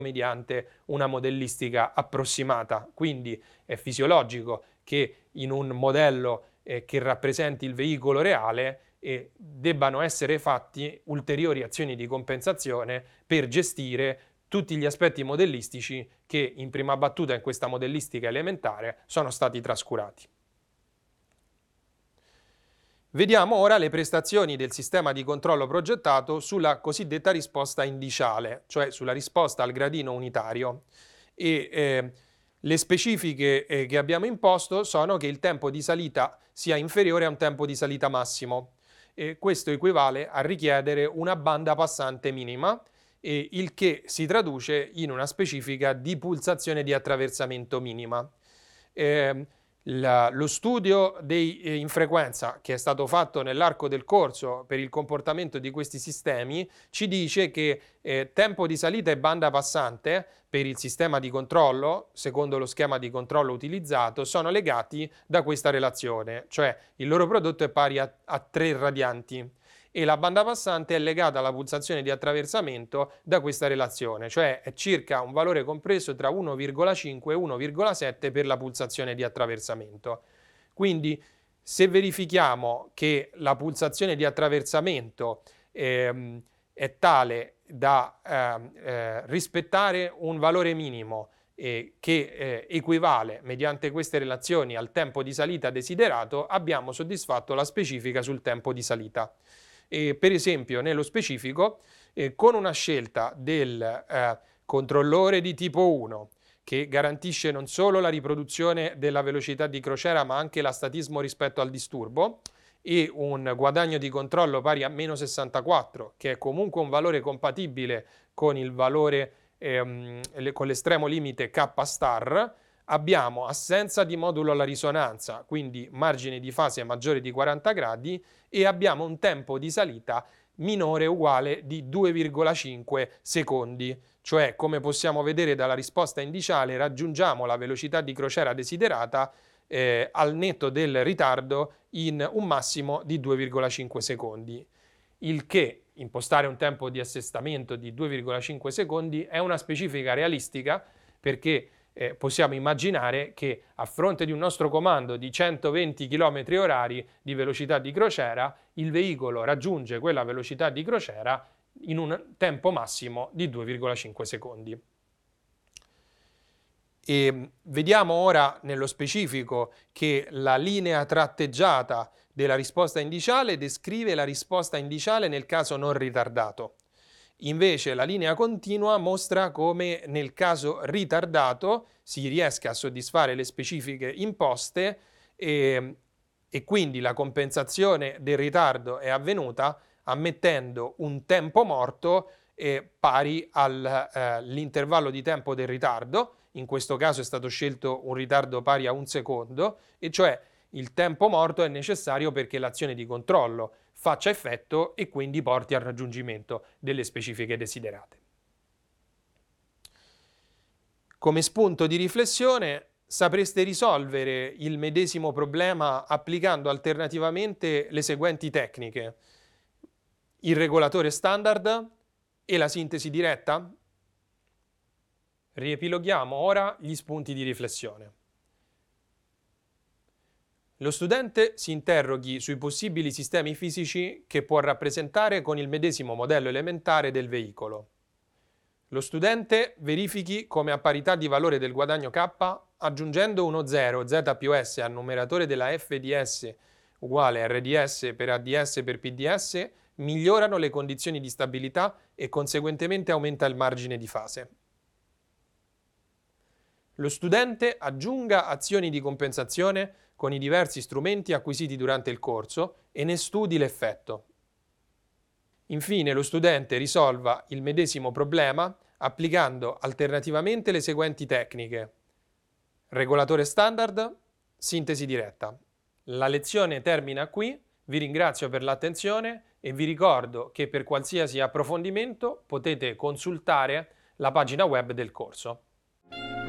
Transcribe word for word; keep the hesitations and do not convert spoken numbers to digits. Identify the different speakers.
Speaker 1: mediante una modellistica approssimata. Quindi è fisiologico che in un modello eh, che rappresenti il veicolo reale eh, debbano essere fatti ulteriori azioni di compensazione per gestire tutti gli aspetti modellistici che in prima battuta in questa modellistica elementare sono stati trascurati. Vediamo ora le prestazioni del sistema di controllo progettato sulla cosiddetta risposta indiciale, cioè sulla risposta al gradino unitario. E, eh, le specifiche eh, che abbiamo imposto sono che il tempo di salita sia inferiore a un tempo di salita massimo. E questo equivale a richiedere una banda passante minima, e il che si traduce in una specifica di pulsazione di attraversamento minima. Eh, La, lo studio dei, eh, in frequenza che è stato fatto nell'arco del corso per il comportamento di questi sistemi ci dice che eh, tempo di salita e banda passante per il sistema di controllo, secondo lo schema di controllo utilizzato, sono legati da questa relazione, cioè il loro prodotto è pari a, a tre radianti. E la banda passante è legata alla pulsazione di attraversamento da questa relazione, cioè è circa un valore compreso tra uno virgola cinque e uno virgola sette per la pulsazione di attraversamento. Quindi se verifichiamo che la pulsazione di attraversamento ehm, è tale da eh, eh, rispettare un valore minimo eh, che eh, equivale mediante queste relazioni al tempo di salita desiderato, abbiamo soddisfatto la specifica sul tempo di salita. E per esempio, nello specifico, eh, con una scelta del eh, controllore di tipo uno, che garantisce non solo la riproduzione della velocità di crociera, ma anche l'astatismo rispetto al disturbo, e un guadagno di controllo pari a meno sessantaquattro, che è comunque un valore compatibile con il valore, ehm, con l'estremo limite K star, abbiamo assenza di modulo alla risonanza, quindi margine di fase maggiore di quaranta gradi, e abbiamo un tempo di salita minore o uguale di due virgola cinque secondi, cioè come possiamo vedere dalla risposta indiciale raggiungiamo la velocità di crociera desiderata eh, al netto del ritardo in un massimo di due virgola cinque secondi, il che impostare un tempo di assestamento di due virgola cinque secondi è una specifica realistica, perché Eh, possiamo immaginare che a fronte di un nostro comando di centoventi chilometri orari di velocità di crociera, il veicolo raggiunge quella velocità di crociera in un tempo massimo di due virgola cinque secondi. E vediamo ora nello specifico che la linea tratteggiata della risposta indiciale descrive la risposta indiciale nel caso non ritardato. Invece la linea continua mostra come nel caso ritardato si riesca a soddisfare le specifiche imposte e, e quindi la compensazione del ritardo è avvenuta ammettendo un tempo morto eh, pari all'intervallo eh, di tempo del ritardo. In questo caso è stato scelto un ritardo pari a un secondo, e cioè il tempo morto è necessario perché l'azione di controllo faccia effetto e quindi porti al raggiungimento delle specifiche desiderate. Come spunto di riflessione, sapreste risolvere il medesimo problema applicando alternativamente le seguenti tecniche: il regolatore standard e la sintesi diretta? Riepiloghiamo ora gli spunti di riflessione. Lo studente si interroghi sui possibili sistemi fisici che può rappresentare con il medesimo modello elementare del veicolo. Lo studente verifichi come a parità di valore del guadagno K, aggiungendo uno zero Z più S al numeratore della F D S uguale R D S per A D S per P D S, migliorano le condizioni di stabilità e conseguentemente aumenta il margine di fase. Lo studente aggiunga azioni di compensazione con i diversi strumenti acquisiti durante il corso e ne studi l'effetto. Infine, lo studente risolva il medesimo problema applicando alternativamente le seguenti tecniche: regolatore standard, sintesi diretta. La lezione termina qui, vi ringrazio per l'attenzione e vi ricordo che per qualsiasi approfondimento potete consultare la pagina web del corso.